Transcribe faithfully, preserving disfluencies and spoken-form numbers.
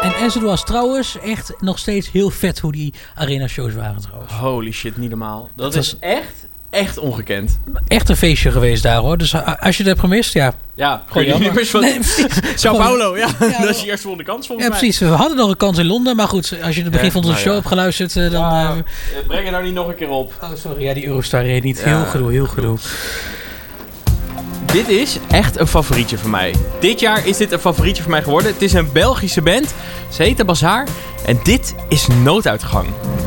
En As It Was trouwens, echt nog steeds heel vet hoe die arena shows waren trouwens. Holy shit, niet normaal. Dat Het is was- echt, echt ongekend. Echt een feestje geweest daar hoor. Dus a- als je het hebt gemist, ja. Ja, Gewoon goeie jammer. nummers van Nee, precies. Sao Gewoon- Paulo. Ja, Ja, dat is je eerste kans volgens Ja, mij. precies. We hadden nog een kans in Londen. Maar goed, als je het begin Ja, van onze nou show ja. hebt geluisterd, eh, dan... Ja, eh, eh, breng het nou niet nog een keer op. oh, sorry. Ja, die Eurostar reed niet. Ja, Heel gedoe, heel gedoe. Dit is echt een favorietje van mij. Dit jaar is dit een favorietje van mij geworden. Het is een Belgische band. Ze heet Bazaar. En dit is Nooduitgang.